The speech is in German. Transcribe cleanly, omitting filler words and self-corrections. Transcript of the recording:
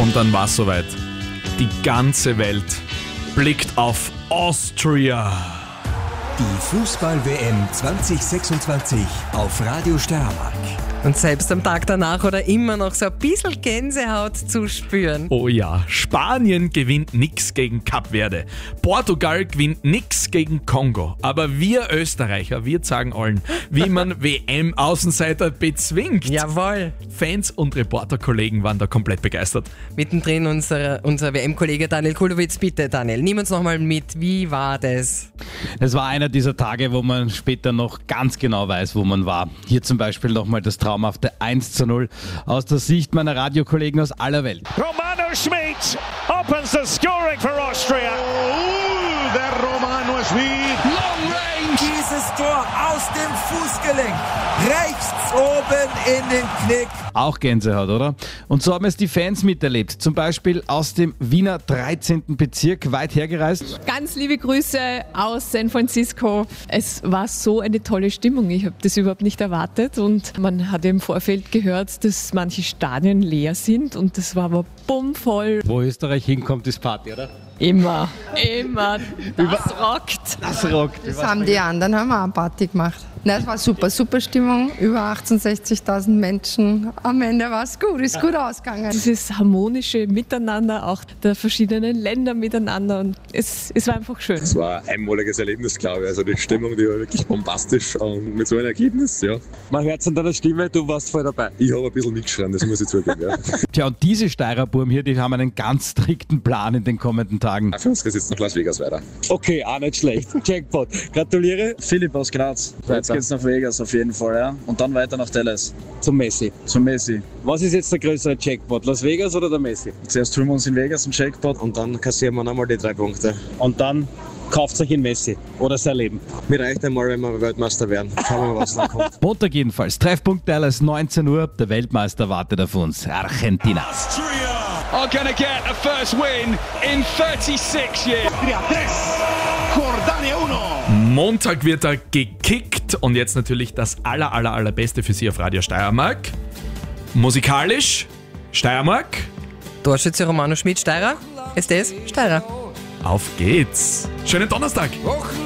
Und dann war es soweit. Die ganze Welt blickt auf Austria. Die Fußball-WM 2026 auf Radio Steiermark. Und selbst am Tag danach oder immer noch so ein bisschen Gänsehaut zu spüren. Oh ja, Spanien gewinnt nix gegen Kap Verde. Portugal gewinnt nix gegen Kongo. Aber wir Österreicher, wir sagen allen, wie man WM-Außenseiter bezwingt. Jawohl. Fans und Reporterkollegen waren da komplett begeistert. Mittendrin unser WM-Kollege Daniel Kulowitz. Bitte, Daniel, nimm uns nochmal mit. Wie war das? Es war einer dieser Tage, wo man später noch ganz genau weiß, wo man war. Hier zum Beispiel nochmal das traumhafte 1:0 aus der Sicht meiner Radiokollegen aus aller Welt. Romano Schmid opens the scoring for Austria. Der Romano Schmid. Long range. Dieses Tor aus dem Fußgelenk. Rechts oben in den Knick. Auch Gänsehaut, oder? Und so haben es die Fans miterlebt. Zum Beispiel aus dem Wiener 13. Bezirk, weit hergereist. Ganz liebe Grüße aus San Francisco. Es war so eine tolle Stimmung. Ich habe das überhaupt nicht erwartet. Und man hat im Vorfeld gehört, dass manche Stadien leer sind. Und das war aber bummvoll. Wo Österreich hinkommt, ist Party, oder? Immer. Das rockt. Das rockt. Das haben die anderen, haben auch Party gemacht. Nein, es war super Stimmung, über 68.000 Menschen. Am Ende war es gut, ist gut ausgegangen. Dieses harmonische Miteinander, auch der verschiedenen Länder miteinander, und es war einfach schön. Es war ein einmaliges Erlebnis, glaube ich. Also die Stimmung, die war wirklich bombastisch und mit so einem Ergebnis, ja. Man hört es an deiner Stimme, du warst voll dabei. Ich habe ein bisschen mitgeschrien, das muss ich zugeben, ja. Tja, und diese Steirer-Buben hier, die haben einen ganz strikten Plan in den kommenden Tagen. Für uns geht es jetzt nach Las Vegas weiter. Okay, auch nicht schlecht. Jackpot. Gratuliere. Philipp aus Graz. Jetzt geht's nach Vegas auf jeden Fall, ja. Und dann weiter nach Dallas. Zum Messi. Was ist jetzt der größere Jackpot? Las Vegas oder der Messi? Zuerst tun wir uns in Vegas einen Jackpot und dann kassieren wir nochmal die 3 Punkte. Und dann kauft euch in Messi oder sein Leben. Mir reicht einmal, wenn wir Weltmeister werden. Schauen wir mal, was da kommt. Montag jedenfalls, Treffpunkt Dallas, 19 Uhr. Der Weltmeister wartet auf uns, Argentina. Austria Are gonna get a first win in 36 years. Jordania 1. Montag wird er gekickt und jetzt natürlich das allerbeste für Sie auf Radio Steiermark. Musikalisch Steiermark. Torschütze Romano Schmid, Steirer. SDS, Steirer. Auf geht's. Schönen Donnerstag.